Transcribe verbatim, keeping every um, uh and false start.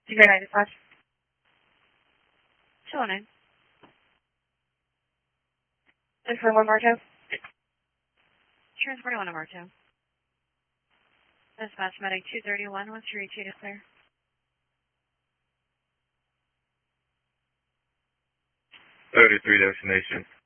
Zero nine dispatch. two oh nine. And for one Marto. Transporting one to Marto. Dispatch medic two thirty-one, once you reach you to clear. thirty-three destination.